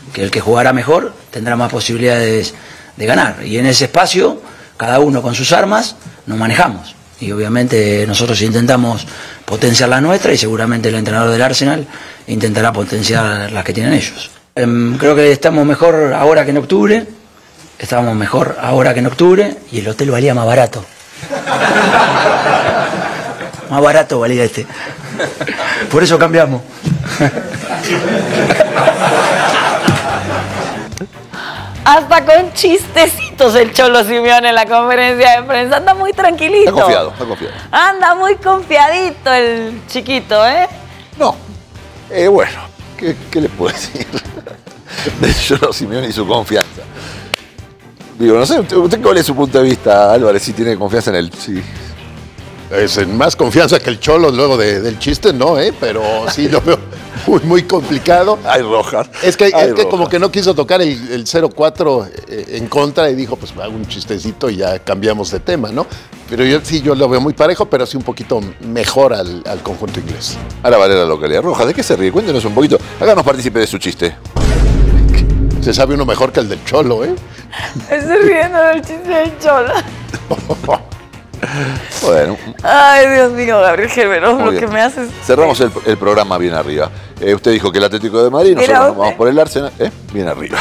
que el que jugará mejor tendrá más posibilidades de ganar. Y en ese espacio, cada uno con sus armas, nos manejamos. Y obviamente nosotros intentamos potenciar las nuestras y seguramente el entrenador del Arsenal intentará potenciar las que tienen ellos. Creo que estamos mejor ahora que en octubre. Estábamos mejor ahora que en octubre y el hotel valía más barato. Más barato valía este. Por eso cambiamos. Hasta con chistecitos el Cholo Simeone en la conferencia de prensa. Anda muy tranquilito. Está confiado, está confiado. Anda muy confiadito el chiquito, ¿eh? No. Bueno, ¿qué le puedo decir? De Cholo Simeone y su confianza. Digo, no sé, ¿usted cuál es su punto de vista, Álvarez, si tiene confianza en él? Sí. Es en más confianza que el Cholo luego del chiste, no, pero sí lo veo muy complicado. Hay rojas. Es que como que no quiso tocar el 0-4 en contra y dijo, pues hago un chistecito y ya cambiamos de tema, ¿no? Pero yo lo veo muy parejo, pero sí un poquito mejor al conjunto inglés. Ahora vale la localidad roja. ¿De qué se ríe? Cuéntenos un poquito. Háganos partícipe de su chiste. Se sabe uno mejor que el del Cholo, ¿eh? Estoy riendo del chiste del Cholo. Bueno. Ay, Dios mío, Gabriel Gerberón, lo que me haces... Cerramos el programa bien arriba. Usted dijo que el Atlético de Madrid, nosotros nos vamos por el Arsenal. Bien arriba.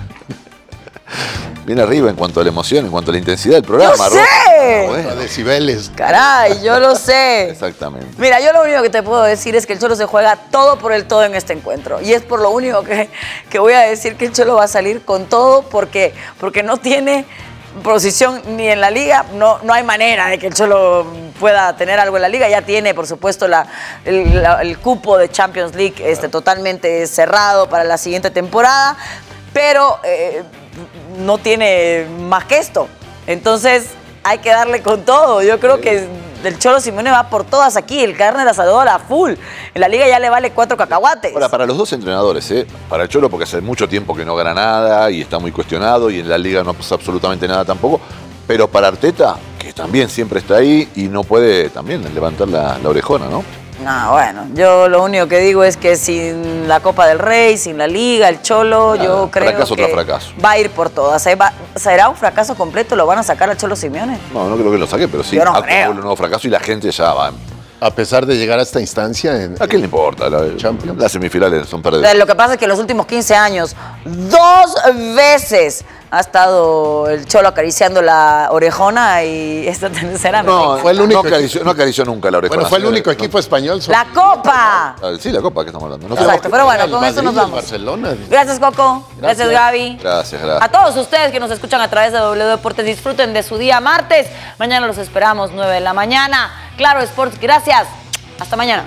Bien arriba en cuanto a la emoción, en cuanto a la intensidad del programa. ¡Yo sé! Bueno, a decibeles. Caray, yo lo sé. Exactamente. Mira, yo lo único que te puedo decir es que el Cholo se juega todo por el todo en este encuentro. Y es por lo único que voy a decir que el Cholo va a salir con todo porque no tiene posición ni en la liga. No hay manera de que el Cholo pueda tener algo en la liga. Ya tiene, por supuesto, el cupo de Champions League totalmente cerrado para la siguiente temporada. Pero no tiene más que esto. Entonces hay que darle con todo. Yo creo que el Cholo Simeone va por todas aquí. El carne de asador a full. En la liga ya le vale 4 cacahuates. Ahora, para los dos entrenadores, para el Cholo porque hace mucho tiempo que no gana nada y está muy cuestionado y en la liga no pasa absolutamente nada tampoco. Pero para Arteta, que también siempre está ahí y no puede también levantar la orejona, ¿no? No, bueno, yo lo único que digo es que sin la Copa del Rey, sin la Liga, el Cholo, yo creo fracaso que tras fracaso. Va a ir por todas. ¿Será un fracaso completo? ¿Lo van a sacar al Cholo Simeone? No creo que lo saque, pero sí. Yo no creo. Un nuevo fracaso y la gente ya va. A pesar de llegar a esta instancia ¿A quién le importa? Champions. Las semifinales son perdidas. Lo que pasa es que en los últimos 15 años, 2 veces ha estado el Cholo acariciando la orejona y esta tercera no, fue el único no acarició nunca la orejona. Bueno, fue el único equipo español. ¡La Copa! Sí, la Copa que estamos hablando. Exacto, pero bueno, con eso nos vamos. Barcelona. Gracias, Coco. Gracias, Gaby. Gracias. A todos ustedes que nos escuchan a través de W Deportes, disfruten de su día martes. Mañana los esperamos, 9 de la mañana. Claro Sports, gracias. Hasta mañana.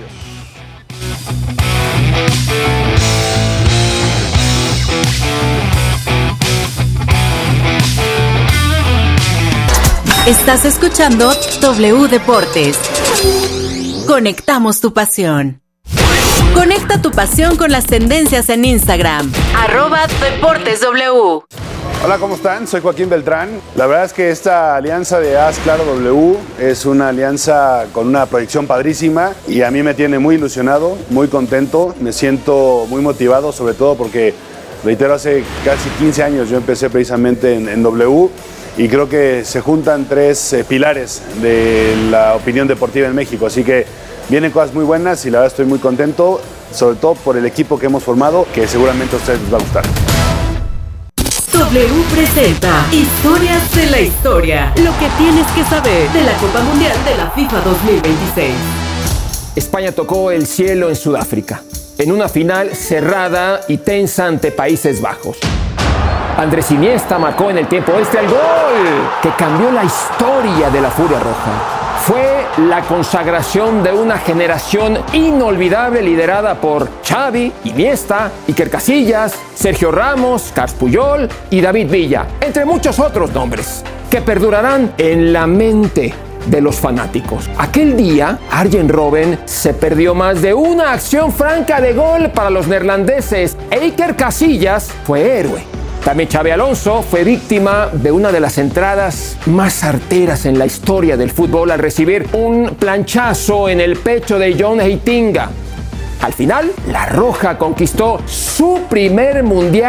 Estás escuchando W Deportes. Conectamos tu pasión. Conecta tu pasión con las tendencias en Instagram. @DeportesW. Hola, ¿cómo están? Soy Joaquín Beltrán. La verdad es que esta alianza de Haz Claro W es una alianza con una proyección padrísima y a mí me tiene muy ilusionado, muy contento. Me siento muy motivado, sobre todo porque, reitero, hace casi 15 años yo empecé precisamente en W y creo que se juntan 3 pilares de la opinión deportiva en México. Así que vienen cosas muy buenas y la verdad estoy muy contento, sobre todo por el equipo que hemos formado, que seguramente a ustedes les va a gustar. W presenta Historias de la Historia. Lo que tienes que saber de la Copa Mundial de la FIFA 2026. España tocó el cielo en Sudáfrica, en una final cerrada y tensa ante Países Bajos. Andrés Iniesta marcó en el tiempo extra el gol que cambió la historia de la Furia Roja. Fue la consagración de una generación inolvidable liderada por Xavi, Iniesta, Iker Casillas, Sergio Ramos, Carles Puyol y David Villa, entre muchos otros nombres, que perdurarán en la mente de los fanáticos. Aquel día, Arjen Robben se perdió más de una acción franca de gol para los neerlandeses e Iker Casillas fue héroe. También Xabi Alonso fue víctima de una de las entradas más arteras en la historia del fútbol al recibir un planchazo en el pecho de John Heitinga. Al final, la Roja conquistó su primer mundial